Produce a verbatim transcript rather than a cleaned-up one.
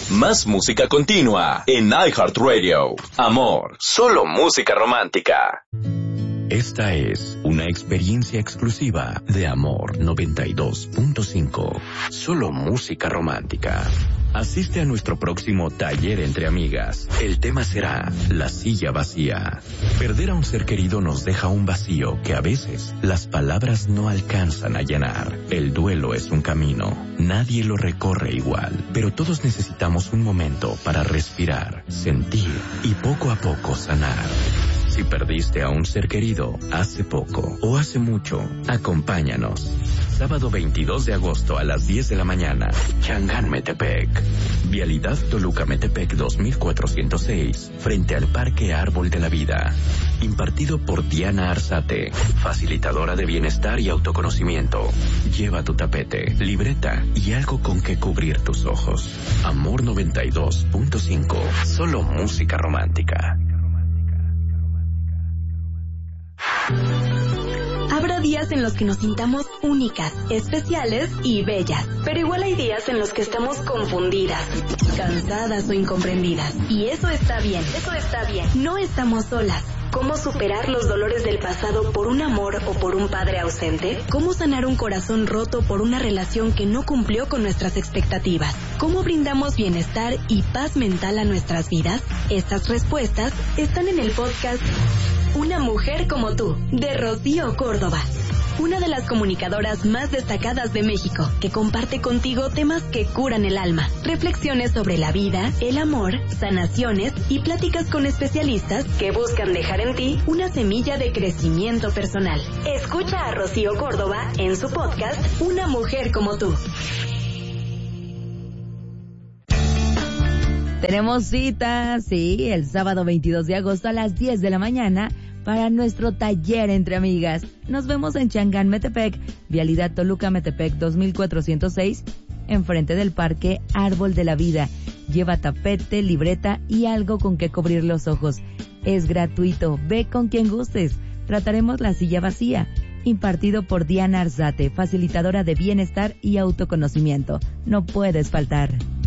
Más música continua en iHeartRadio. Amor, solo música romántica. Esta es una experiencia exclusiva de Amor noventa y dos punto cinco. Solo música romántica. Asiste a nuestro próximo taller entre amigas. El tema será la silla vacía. Perder a un ser querido nos deja un vacío que a veces las palabras no alcanzan a llenar. El duelo es un camino. Nadie lo recorre igual, pero todos necesitamos un momento para respirar, sentir y poco a poco sanar. Si perdiste a un ser querido hace poco o hace mucho, acompáñanos. Sábado veintidós de agosto a las diez de la mañana, Changán Metepec. Vialidad Toluca Metepec dos mil cuatrocientos seis, frente al Parque Árbol de la Vida. Impartido por Diana Arzate, facilitadora de bienestar y autoconocimiento. Lleva tu tapete, libreta y algo con que cubrir tus ojos. Amor noventa y dos punto cinco, solo música romántica. Habrá días en los que nos sintamos únicas, especiales y bellas, pero igual hay días en los que estamos confundidas, cansadas o incomprendidas. Y eso está bien, eso está bien. No estamos solas. ¿Cómo superar los dolores del pasado por un amor o por un padre ausente? ¿Cómo sanar un corazón roto por una relación que no cumplió con nuestras expectativas? ¿Cómo brindamos bienestar y paz mental a nuestras vidas? Estas respuestas están en el podcast Una mujer como tú, de Rocío Córdoba. Una de las comunicadoras más destacadas de México, que comparte contigo temas que curan el alma, reflexiones sobre la vida, el amor, sanaciones y pláticas con especialistas que buscan dejar en ti una semilla de crecimiento personal. Escucha a Rocío Córdoba en su podcast Una mujer como tú. Tenemos cita, sí, el sábado veintidós de agosto a las diez de la mañana para nuestro taller entre amigas. Nos vemos en Changán Metepec, Vialidad Toluca Metepec dos mil cuatrocientos seis, enfrente del Parque Árbol de la Vida. Lleva tapete, libreta y algo con que cubrir los ojos. Es gratuito, ve con quien gustes. Trataremos la silla vacía. Impartido por Diana Arzate, facilitadora de bienestar y autoconocimiento. No puedes faltar.